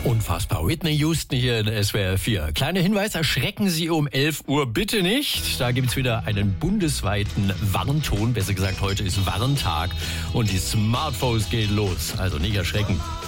Unfassbar. Whitney Houston hier in SWR 4. Kleiner Hinweis, erschrecken Sie um 11 Uhr bitte nicht. Da gibt es wieder einen bundesweiten Warnton. Besser gesagt, heute ist Warntag und die Smartphones gehen los. Also nicht erschrecken.